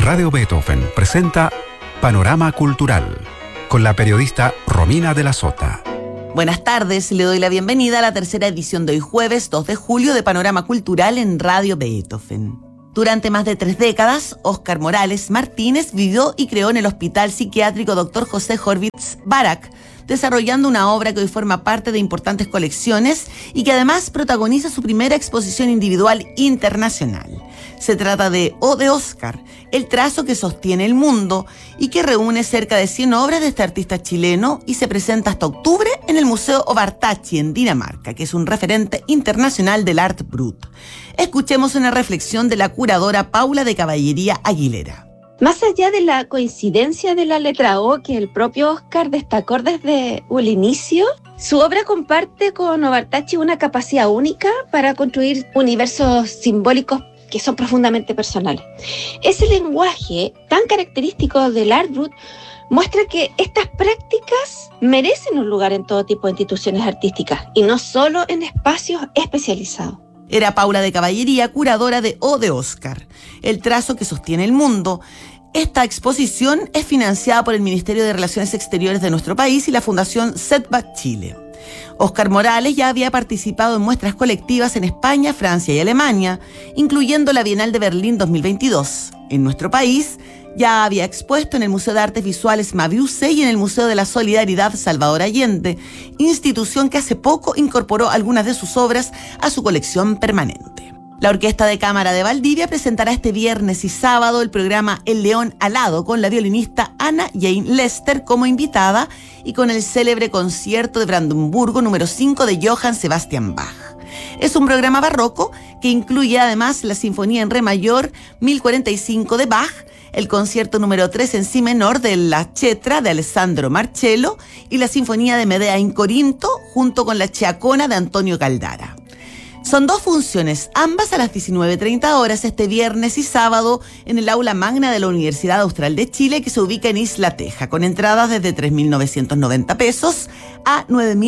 Radio Beethoven presenta Panorama Cultural con la periodista Romina de la Sota. Buenas tardes, le doy la bienvenida a la tercera edición de hoy jueves 2 de julio de Panorama Cultural en Radio Beethoven. Durante más de 3 décadas, Óscar Morales Martínez vivió y creó en el Hospital Psiquiátrico Dr. José Horvitz Barak, desarrollando una obra que hoy forma parte de importantes colecciones y que además protagoniza su primera exposición individual internacional. Se trata de O de Óscar, el trazo que sostiene el mundo y que reúne cerca de 100 obras de este artista chileno y se presenta hasta octubre en el Museo Ovartachi en Dinamarca, que es un referente internacional del Art Brut. Escuchemos una reflexión de la curadora Paula de Caballería Aguilera. Más allá de la coincidencia de la letra O que el propio Óscar destacó desde el inicio, su obra comparte con Ovartachi una capacidad única para construir universos simbólicos que son profundamente personales. Ese lenguaje tan característico del Art Brut muestra que estas prácticas merecen un lugar en todo tipo de instituciones artísticas y no solo en espacios especializados. Era Paula de Caballería, curadora de O de Óscar, el trazo que sostiene el mundo. Esta exposición es financiada por el Ministerio de Relaciones Exteriores de nuestro país y la Fundación Setback Chile. Óscar Morales ya había participado en muestras colectivas en España, Francia y Alemania, incluyendo la Bienal de Berlín 2022. En nuestro país ya había expuesto en el Museo de Artes Visuales Maviuse y en el Museo de la Solidaridad Salvador Allende, institución que hace poco incorporó algunas de sus obras a su colección permanente. La Orquesta de Cámara de Valdivia presentará este viernes y sábado el programa El León Alado con la violinista Anna Jane Lester como invitada y con el célebre concierto de Brandenburgo número 5 de Johann Sebastian Bach. Es un programa barroco que incluye además la Sinfonía en Re mayor 1045 de Bach, el concierto número 3 en Si menor de La Cetra de Alessandro Marcello y la Sinfonía de Medea in Corinto junto con la Chaconna de Antonio Caldara. Son 2 funciones, ambas a las 19:30 horas este viernes y sábado en el Aula Magna de la Universidad Austral de Chile, que se ubica en Isla Teja, con entradas desde 3.990 pesos a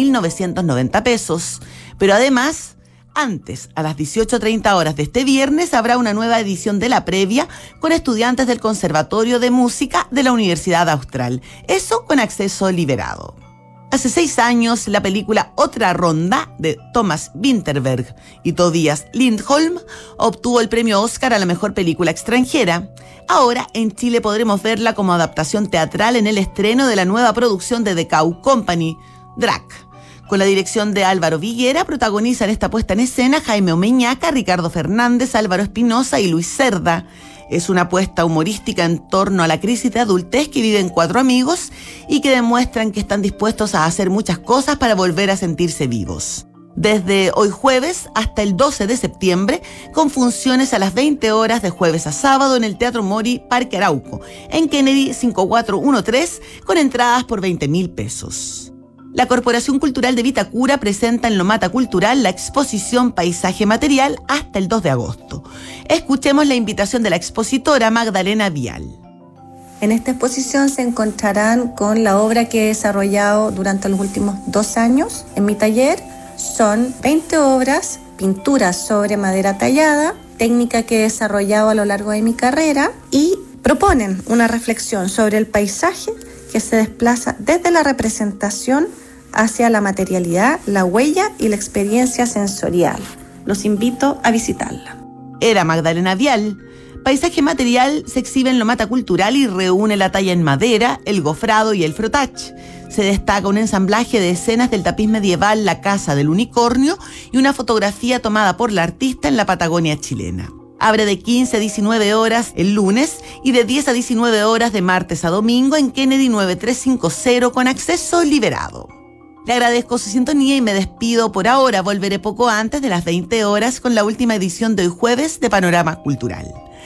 9.990 pesos. Pero además, antes, a las 18:30 horas de este viernes, habrá una nueva edición de la previa con estudiantes del Conservatorio de Música de la Universidad Austral. Eso con acceso liberado. Hace 6 años, la película Otra Ronda, de Thomas Vinterberg y Tobias Lindholm, obtuvo el premio Oscar a la mejor película extranjera. Ahora, en Chile podremos verla como adaptación teatral en el estreno de la nueva producción de The Cow Company, Drac. Con la dirección de Álvaro Viguera, protagonizan esta puesta en escena Jaime Omeñaca, Ricardo Fernández, Álvaro Espinosa y Luis Cerda. Es una apuesta humorística en torno a la crisis de adultez que viven 4 amigos y que demuestran que están dispuestos a hacer muchas cosas para volver a sentirse vivos. Desde hoy jueves hasta el 12 de septiembre, con funciones a las 20 horas de jueves a sábado en el Teatro Mori Parque Arauco, en Kennedy 5413, con entradas por 20.000 pesos. La Corporación Cultural de Vitacura presenta en Lomata Cultural la exposición Paisaje Material hasta el 2 de agosto. Escuchemos la invitación de la expositora Magdalena Vial. En esta exposición se encontrarán con la obra que he desarrollado durante los últimos 2 años en mi taller. Son 20 obras, pinturas sobre madera tallada, técnica que he desarrollado a lo largo de mi carrera y proponen una reflexión sobre el paisaje que se desplaza desde la representación hacia la materialidad, la huella y la experiencia sensorial. Los invito a visitarla. Era Magdalena Vial. Paisaje Material se exhibe en Lomata Cultural y reúne la talla en madera, el gofrado y el frotach. Se destaca un ensamblaje de escenas del tapiz medieval La Casa del Unicornio y una fotografía tomada por la artista en la Patagonia chilena. Abre de 15 a 19 horas el lunes y de 10 a 19 horas de martes a domingo en Kennedy 9350 con acceso liberado. Le agradezco su sintonía y me despido por ahora. Volveré poco antes de las 20 horas con la última edición de hoy jueves de Panorama Cultural.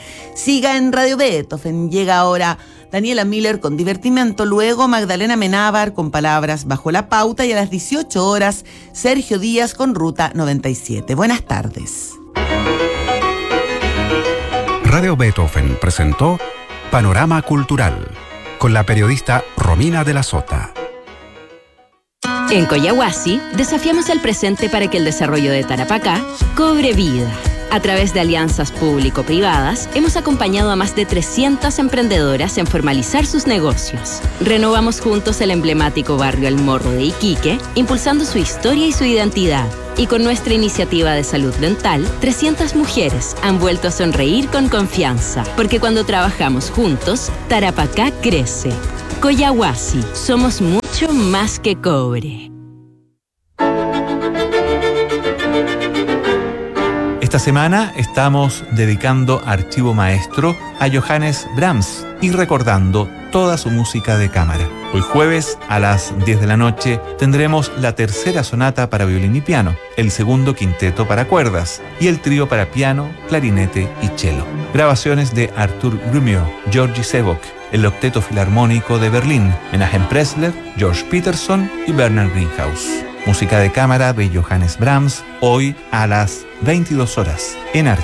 Siga en Radio Beethoven. Llega ahora Daniela Miller con Divertimento, luego Magdalena Menábar con Palabras bajo la pauta y a las 18 horas Sergio Díaz con Ruta 97. Buenas tardes. Radio Beethoven presentó Panorama Cultural con la periodista Romina de la Sota. En Coyahuasi desafiamos el presente para que el desarrollo de Tarapacá cobre vida. A través de alianzas público-privadas, hemos acompañado a más de 300 emprendedoras en formalizar sus negocios. Renovamos juntos el emblemático barrio El Morro de Iquique, impulsando su historia y su identidad. Y con nuestra iniciativa de salud dental, 300 mujeres han vuelto a sonreír con confianza. Porque cuando trabajamos juntos, Tarapacá crece. Collahuasi, somos mucho más que cobre. Esta semana estamos dedicando Archivo Maestro a Johannes Brahms y recordando toda su música de cámara. Hoy jueves a las 10 de la noche tendremos la tercera sonata para violín y piano, el segundo quinteto para cuerdas y el trío para piano, clarinete y cello. Grabaciones de Artur Grumio, Georgi Sebok, el Octeto Filarmónico de Berlín, Menachem Pressler, George Peterson y Bernard Greenhouse. Música de cámara de Johannes Brahms, hoy a las 22 horas en Archivo.